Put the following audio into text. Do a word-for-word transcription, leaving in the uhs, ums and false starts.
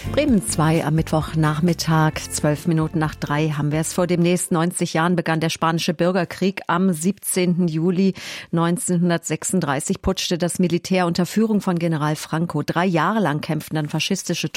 Bremen zwei am Mittwochnachmittag, zwölf Minuten nach drei haben wir es. Vor demnächst neunzig Jahren begann der spanische Bürgerkrieg. Am siebzehnten Juli neunzehnhundertsechsunddreißig putschte das Militär unter Führung von General Franco. Drei Jahre lang kämpften dann faschistische